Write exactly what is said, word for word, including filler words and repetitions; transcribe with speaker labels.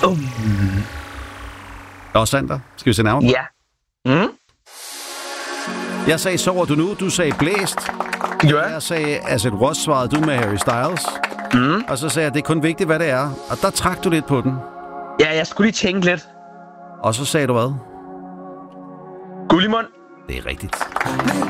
Speaker 1: Um.
Speaker 2: Og Sander, skal vi se nærmere?
Speaker 1: Ja. Mm?
Speaker 2: Jeg sagde, sover du nu? Du sagde blæst.
Speaker 1: Ja.
Speaker 2: Jeg sagde, Acid Wash, svarede du med Harry Styles.
Speaker 1: Mm.
Speaker 2: Og så sagde jeg, det er kun vigtigt, hvad det er. Og der trak du lidt på den.
Speaker 1: Ja, jeg skulle lige tænke lidt.
Speaker 2: Og så sagde du hvad?
Speaker 1: Gullimund.
Speaker 2: Det er rigtigt.